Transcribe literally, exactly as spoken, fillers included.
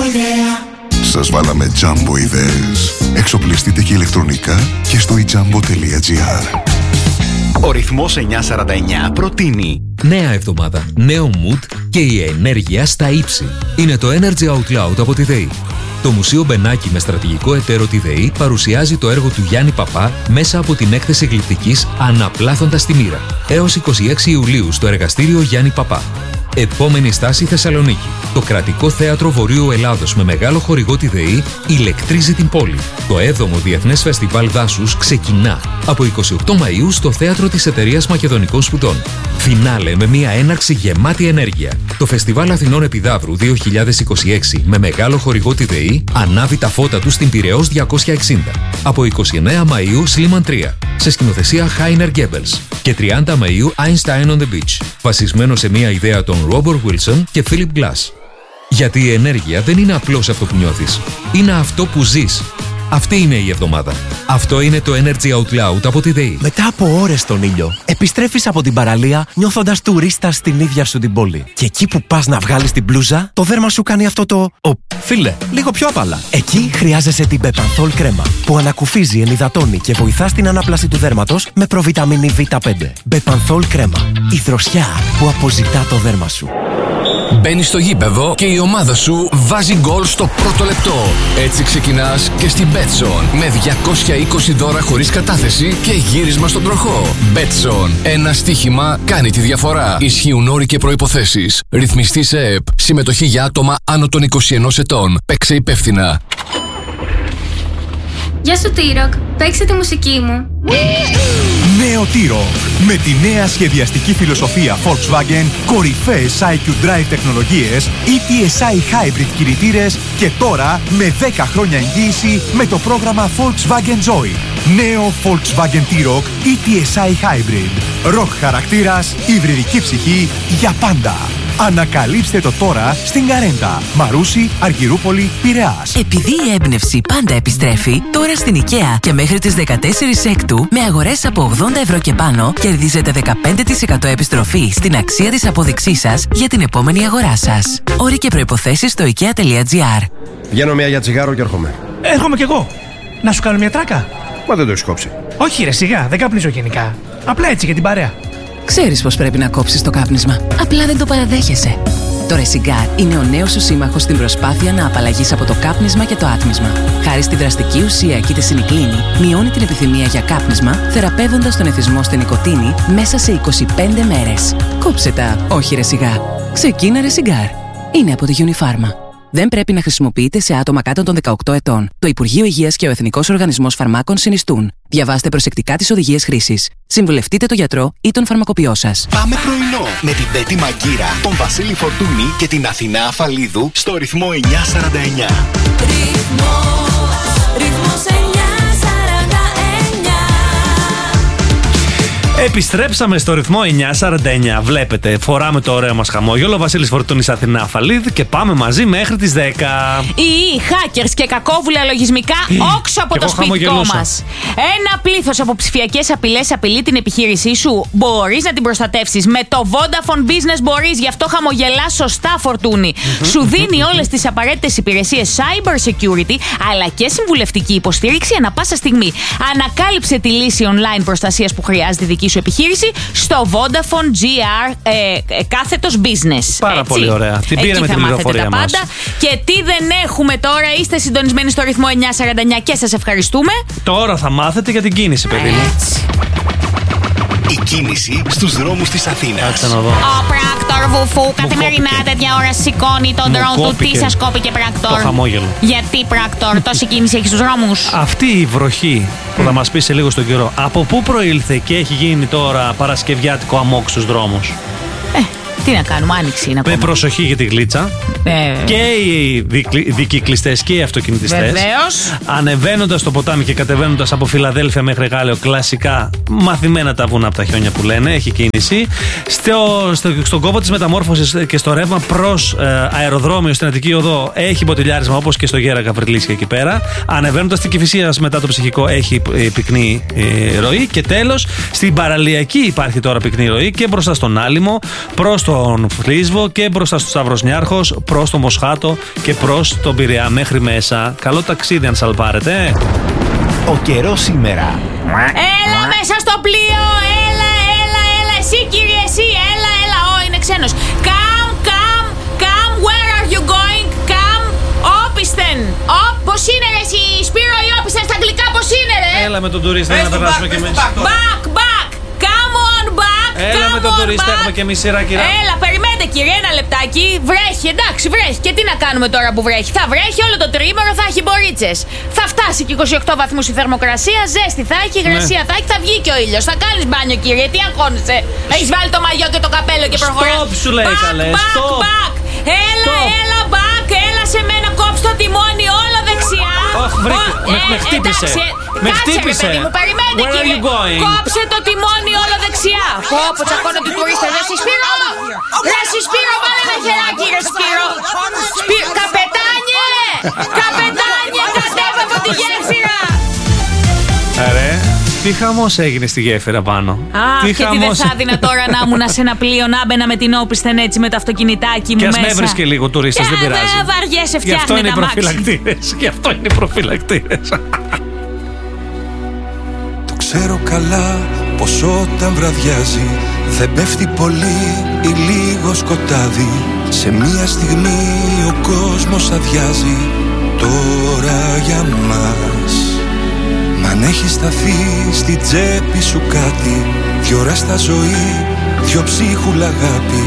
Σας βάλαμε Jumbo ιδέες. Εξοπλιστείτε και ηλεκτρονικά και στο e jumbo τελεία gr. Ο ρυθμός εννιακόσια σαράντα εννιά προτείνει νέα εβδομάδα, νέο mood και η ενέργεια στα ύψη. Είναι το Energy Out Loud από τη ΔΕΗ. Το Μουσείο Μπενάκη με στρατηγικό εταίρο τη ΔΕΗ παρουσιάζει το έργο του Γιάννη Παπά μέσα από την έκθεση γλυπτικής «Αναπλάθοντας τη μοίρα» έως είκοσι έξι Ιουλίου στο εργαστήριο Γιάννη Παπά. Επόμενη στάση Θεσσαλονίκη. Το Κρατικό Θέατρο Βορείου Ελλάδος με μεγάλο χορηγό τη ΔΕΗ ηλεκτρίζει την πόλη. Το έβδομο Διεθνές Φεστιβάλ Δάσους ξεκινά από είκοσι οκτώ Μαΐου στο Θέατρο της Εταιρείας Μακεδονικών Σπουδών. Φινάλε με μια έναρξη γεμάτη ενέργεια. Το Φεστιβάλ Αθηνών Επιδαύρου δύο χιλιάδες είκοσι έξι με μεγάλο χορηγό τη ΔΕΗ ανάβει τα φώτα του στην Πειραιώς διακόσια εξήντα. Από είκοσι εννέα Μαΐου Σλίμαν τρία σε σκηνοθεσία Χάινερ Γκέμπελς και τριάντα Μαΐου Einstein on the Beach, βασισμένο σε μια ιδέα των Ρόμπερτ Βίλσον και Φίλιπ Glass. Γιατί η ενέργεια δεν είναι απλώς αυτό που νιώθεις, είναι αυτό που ζεις. Αυτή είναι η εβδομάδα. Αυτό είναι το Energy Out Loud από τη ΔΕΗ. Μετά από ώρες στον ήλιο, επιστρέφεις από την παραλία νιώθοντας τουρίστας στην ίδια σου την πόλη. Και εκεί που πας να βγάλεις την μπλούζα, το δέρμα σου κάνει αυτό το «Ω, φίλε, λίγο πιο απαλά». Εκεί χρειάζεσαι την Bepanthol κρέμα, που ανακουφίζει, ενυδατώνει και βοηθά στην ανάπλαση του δέρματος με προβιταμίνη βι πέντε. Bepanthol κρέμα. Η δροσιά που αποζητά το δέρμα σου. Μπαίνεις στο γήπεδο και η ομάδα σου βάζει γκολ στο πρώτο λεπτό. Έτσι ξεκινάς και στην Betson με διακόσια είκοσι δώρα χωρίς κατάθεση και γύρισμα στον τροχό. Betson. Ένα στοίχημα κάνει τη διαφορά. Ισχύουν όροι και προϋποθέσεις. Ρυθμιστή σε ΕΕΠ. Συμμετοχή για άτομα άνω των είκοσι ενός ετών. Παίξε υπεύθυνα. Γεια σου T-Rock, παίξε τη μουσική μου. Νέο T-Rock. Με τη νέα σχεδιαστική φιλοσοφία Volkswagen, κορυφαίες άι κιου Drive τεχνολογίες, ι τι ες άι Hybrid κινητήρες και τώρα με δέκα χρόνια εγγύηση με το πρόγραμμα Volkswagen Joy. Νέο Volkswagen T-Rock ι τι ες άι Hybrid. Rock χαρακτήρας, υβριδική ψυχή για πάντα. Ανακαλύψτε το τώρα στην Καρέντα, Μαρούσι, Αργυρούπολη, Πειραιάς. Επειδή η έμπνευση πάντα επιστρέφει, τώρα στην IKEA και μέχρι τις δεκατέσσερις Έκτου με αγορές από ογδόντα ευρώ και πάνω κερδίζετε δεκαπέντε τοις εκατό επιστροφή στην αξία της απόδειξής σας για την επόμενη αγορά σας. Όροι και προϋποθέσεις στο ikea τελεία gr. Βγαίνω μια για τσιγάρο και έρχομαι. Έρχομαι κι εγώ. Να σου κάνω μια τράκα. Μα δεν το έχεις κόψει. Όχι ρε σιγά, δεν καπνίζω γενικά. Απλά έτσι για την παρέα. Ξέρεις πως πρέπει να κόψεις το κάπνισμα. Απλά δεν το παραδέχεσαι. Το Resigar είναι ο νέος σου σύμμαχος στην προσπάθεια να απαλλαγείς από το κάπνισμα και το άτμισμα. Χάρη στη δραστική ουσία κητεσινικλίνη, μειώνει την επιθυμία για κάπνισμα, θεραπεύοντας τον εθισμό στην νοικοτήνη μέσα σε είκοσι πέντε μέρες. Κόψε τα, όχι Resigar. Ξεκίνα Resigar. Είναι από τη Unifarma. Δεν πρέπει να χρησιμοποιείται σε άτομα κάτω των δεκαοκτώ ετών. Το Υπουργείο Υγείας και ο Εθνικός Οργανισμός Φαρμάκων συνιστούν. Διαβάστε προσεκτικά τις οδηγίες χρήσης. Συμβουλευτείτε τον γιατρό ή τον φαρμακοποιό σας. Πάμε πρωινό με την Πέτη Μαγκύρα, τον Βασίλη Φορτούνη και την Αθηνά Αφαλίδου στο ρυθμό εννιακόσια σαράντα εννιά. Ρυθμός, ρυθμός εννιακόσια σαράντα εννιά. Επιστρέψαμε στο ρυθμό εννιακόσια σαράντα εννιά. Βλέπετε, φοράμε το ωραίο μας χαμόγελο. Βασίλης Φορτούνης, Αθηνά Αφαλίδη και πάμε μαζί μέχρι τις δέκα. Οι hackers και κακόβουλα λογισμικά όξω από το σπιτικό μας. Ένα πλήθος από ψηφιακές απειλές απειλεί την επιχείρησή σου. Μπορείς να την προστατεύσεις. Με το Vodafone Business μπορείς. Γι' αυτό χαμογελάς σωστά, Φορτούνη. Σου δίνει όλες τις απαραίτητες υπηρεσίες cyber security αλλά και συμβουλευτική υποστήριξη ανά πάσα στιγμή. Ανακάλυψε τη λύση online προστασίας που χρειάζεται η δική σου επιχείρηση στο Vodafone τζι αρ ε, ε, κάθετος business. Πάρα έτσι. Πολύ ωραία. Την πήραμε την πληροφορία μας. Πάντα. Και τι δεν έχουμε τώρα, είστε συντονισμένοι στο ρυθμό εννιακόσια σαράντα εννιά και σας ευχαριστούμε. Τώρα θα μάθετε για την κίνηση, παιδί μου. Η κίνηση στους δρόμους της Αθήνας. Κάτσε να δω. Ο πράκτορ Βουφού καθημερινά τέτοια ώρα σηκώνει τον drone του. Τι σας κόπηκε, πράκτορ? Το χαμόγελο. Γιατί, πράκτορ, τόση κίνηση έχει στους δρόμους? Αυτή η βροχή που θα μας πει σε λίγο στον καιρό, από πού προήλθε και έχει γίνει τώρα παρασκευιάτικο αμόκ στους δρόμους? Ε, τι να κάνουμε, άνοιξη είναι ακόμα. Με προσοχή για τη γλίτσα. Ε, και οι δικυκλιστές και οι αυτοκινητιστές. Βεβαίως. Ανεβαίνοντας το ποτάμι και κατεβαίνοντας από Φιλαδέλφια μέχρι Γάλλιο, κλασικά μαθημένα τα βουνά από τα χιόνια που λένε, έχει κίνηση. Στο, στο, στον κόπο της μεταμόρφωσης και στο ρεύμα προς ε, αεροδρόμιο στην Αττική Οδό έχει μποτιλιάρισμα, όπως και στο Γέρα Γαβριλίσια εκεί πέρα. Ανεβαίνοντας την Κηφισίας μετά το ψυχικό έχει ε, πυκνή ε, ροή. Και τέλος, στην παραλιακή υπάρχει τώρα πυκνή ροή και μπροστά στον Άλυμο προς το τον Φλίσβο και μπροστά στο Σταυροσνιάρχος, προς το Μοσχάτο και προς τον Πειραιά μέχρι μέσα. Καλό ταξίδι αν σαλπάρετε. Ο καιρός σήμερα. Έλα μέσα στο πλοίο, έλα, έλα, έλα. Εσύ κύριε, εσύ, έλα, έλα. Ω, είναι ξένος. Come, come, come, where are you going? Come, όπισθεν. Ω, πώς είναι ρε εσύ, Σπύρο ή όπισθεν στα αγγλικά, πώς είναι ρε? Έλα με τον τουρίστα να περάσουμε κι εμείς. Back, back, come on back, Έλα come με τον on τουρίστα, back. έχουμε κι εμείς σειρά κυρά. Έλα, περιμένετε κύριε, ένα λεπτάκι. Βρέχει, εντάξει, βρέχει. Και τι να κάνουμε τώρα που βρέχει? Θα βρέχει όλο το τρίμηνο, θα έχει μπορίτσες. Θα φτάσει και είκοσι οκτώ βαθμούς η θερμοκρασία, ζέστη θα έχει, υγρασία Ναι. θα έχει, θα βγει και ο ήλιος. Θα κάνεις μπάνιο κύριε, τι αγχώνεσαι? Έχεις βάλει το μαγιό και το καπέλο και προχωράς? Stop σου λέει, Back, καλέ, back, stop. back. Έλα, Stop. έλα, back, έλα σε μένα, κόψ' το τιμόνι όλο δεξιά. Αχ, βρήκε. Ω, Με- ε, με χτύπησε. εντάξει, Με κάτσε, ρε χτύπησε. παιδί μου, περιμένετε Where are κύριε. you going? Κόψε το τιμόνι όλο δεξιά. Πω, πω, τσακώνω την τουρίστα. Ρε Σισπύρο, ρε Σισπύρο, βάλε ένα χεράκι ρε Σπύρο. Σπύρο, καπετάνιε, καπετάνιε, κατέβα από τη γέφυρα. Ρε, τι χαμός έγινε στη γέφυρα πάνω. Αχ, Τι και τι δεν χαμός. θα έδινα τώρα να ήμουν σε ένα πλοίο, να μπαίνα με την όπισθεν έτσι με το αυτοκινητάκι μου Και ας μέσα. με έβρισκε και λίγο τουρίστας, δεν Ε, πειράζει. δε βαριέσαι, Γι' αυτό φτιάχνε είναι οι τα μάξι. προφυλακτήρες. Γι' αυτό είναι οι προφυλακτήρες. Το ξέρω καλά πως όταν βραδιάζει δεν πέφτει πολύ ή λίγο σκοτάδι. Σε μία στιγμή ο κόσμος αδειάζει τώρα για μας. Μ' αν έχει σταθεί στη τσέπη σου κάτι, δυο ώρα στα ζωή, δυο ψίχουλα αγάπη.